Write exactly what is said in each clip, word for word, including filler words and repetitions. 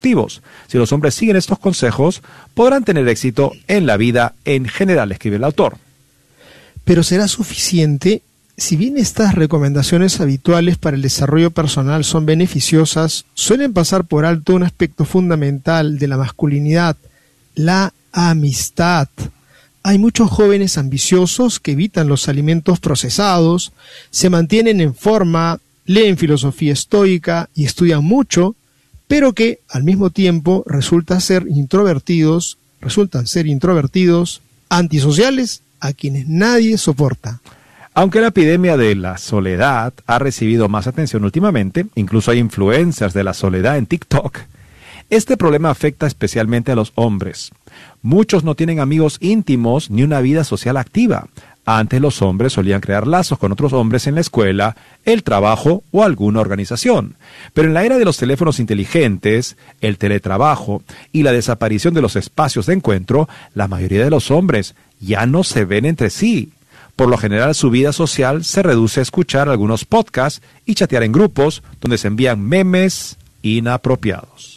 productivos. Si los hombres siguen estos consejos, podrán tener éxito en la vida en general, escribe el autor. Pero ¿será suficiente? Si bien estas recomendaciones habituales para el desarrollo personal son beneficiosas, suelen pasar por alto un aspecto fundamental de la masculinidad, la amistad. Hay muchos jóvenes ambiciosos que evitan los alimentos procesados, se mantienen en forma, leen filosofía estoica y estudian mucho, pero que al mismo tiempo resultan ser introvertidos, resultan ser introvertidos, antisociales, a quienes nadie soporta. Aunque la epidemia de la soledad ha recibido más atención últimamente, incluso hay influencers de la soledad en TikTok, este problema afecta especialmente a los hombres. Muchos no tienen amigos íntimos ni una vida social activa. Antes los hombres solían crear lazos con otros hombres en la escuela, el trabajo o alguna organización. Pero en la era de los teléfonos inteligentes, el teletrabajo y la desaparición de los espacios de encuentro, la mayoría de los hombres ya no se ven entre sí. Por lo general, su vida social se reduce a escuchar algunos podcasts y chatear en grupos donde se envían memes inapropiados.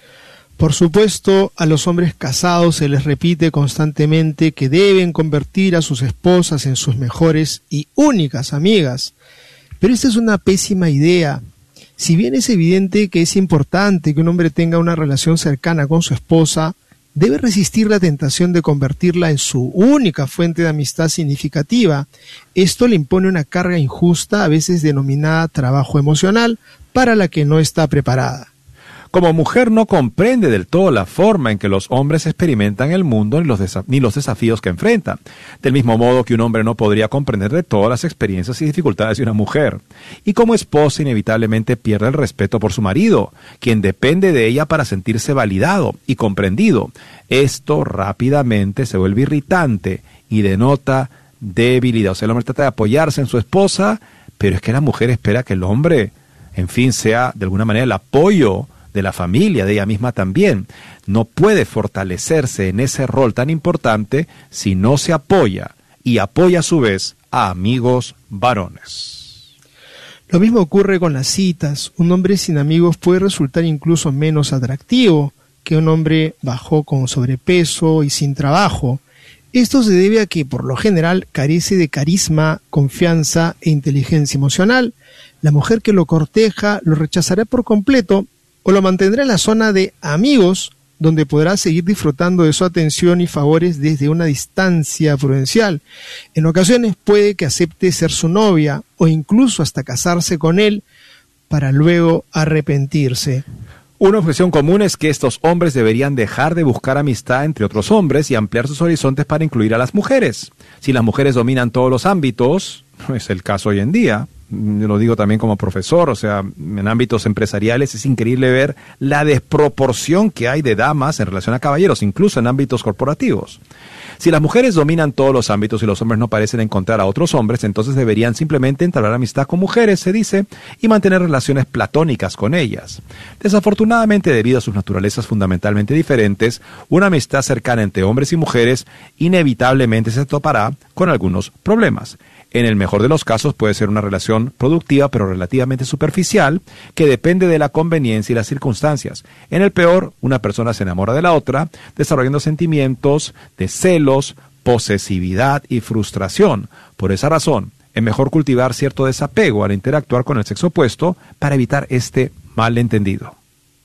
Por supuesto, a los hombres casados se les repite constantemente que deben convertir a sus esposas en sus mejores y únicas amigas. Pero esta es una pésima idea. Si bien es evidente que es importante que un hombre tenga una relación cercana con su esposa, debe resistir la tentación de convertirla en su única fuente de amistad significativa. Esto le impone una carga injusta, a veces denominada trabajo emocional, para la que no está preparada. Como mujer no comprende del todo la forma en que los hombres experimentan el mundo ni los, desa- ni los desafíos que enfrentan. Del mismo modo que un hombre no podría comprender de todas las experiencias y dificultades de una mujer. Y como esposa inevitablemente pierde el respeto por su marido, quien depende de ella para sentirse validado y comprendido. Esto rápidamente se vuelve irritante y denota debilidad. O sea, el hombre trata de apoyarse en su esposa, pero es que la mujer espera que el hombre, en fin, sea de alguna manera el apoyo de la familia, de ella misma también. No puede fortalecerse en ese rol tan importante si no se apoya, y apoya a su vez a amigos varones. Lo mismo ocurre con las citas. Un hombre sin amigos puede resultar incluso menos atractivo que un hombre bajo con sobrepeso y sin trabajo. Esto se debe a que, por lo general, carece de carisma, confianza e inteligencia emocional. La mujer que lo corteja lo rechazará por completo o lo mantendrá en la zona de amigos, donde podrá seguir disfrutando de su atención y favores desde una distancia prudencial. En ocasiones puede que acepte ser su novia o incluso hasta casarse con él para luego arrepentirse. Una objeción común es que estos hombres deberían dejar de buscar amistad entre otros hombres y ampliar sus horizontes para incluir a las mujeres. Si las mujeres dominan todos los ámbitos, no es el caso hoy en día. Lo digo también como profesor, o sea, en ámbitos empresariales es increíble ver la desproporción que hay de damas en relación a caballeros, incluso en ámbitos corporativos. Si las mujeres dominan todos los ámbitos y los hombres no parecen encontrar a otros hombres, entonces deberían simplemente entablar amistad con mujeres, se dice, y mantener relaciones platónicas con ellas. Desafortunadamente, debido a sus naturalezas fundamentalmente diferentes, una amistad cercana entre hombres y mujeres inevitablemente se topará con algunos problemas. En el mejor de los casos puede ser una relación productiva pero relativamente superficial que depende de la conveniencia y las circunstancias. En el peor, una persona se enamora de la otra, desarrollando sentimientos de celos, posesividad y frustración. Por esa razón, es mejor cultivar cierto desapego al interactuar con el sexo opuesto para evitar este malentendido.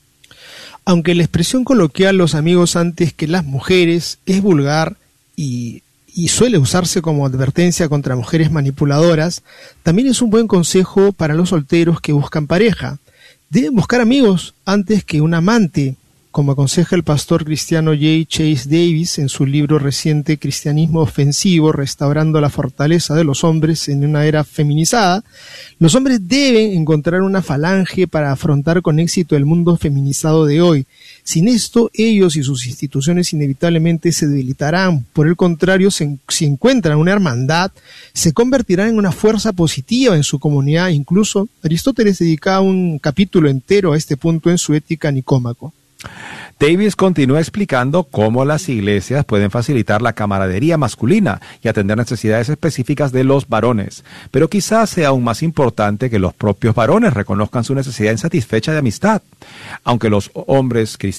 Aunque la expresión coloquial "los amigos antes que las mujeres" es vulgar y y suele usarse como advertencia contra mujeres manipuladoras, también es un buen consejo para los solteros que buscan pareja. Deben buscar amigos antes que un amante, como aconseja el pastor cristiano J. Chase Davis en su libro reciente Cristianismo Ofensivo, restaurando la fortaleza de los hombres en una era feminizada. Los hombres deben encontrar una falange para afrontar con éxito el mundo feminizado de hoy. Sin esto, ellos y sus instituciones inevitablemente se debilitarán. Por el contrario, si encuentran una hermandad, se convertirán en una fuerza positiva en su comunidad. Incluso Aristóteles dedicaba un capítulo entero a este punto en su Ética Nicómaco. Davis continúa explicando cómo las iglesias pueden facilitar la camaradería masculina y atender necesidades específicas de los varones, pero quizás sea aún más importante que los propios varones reconozcan su necesidad insatisfecha de amistad. Aunque los hombres cristianos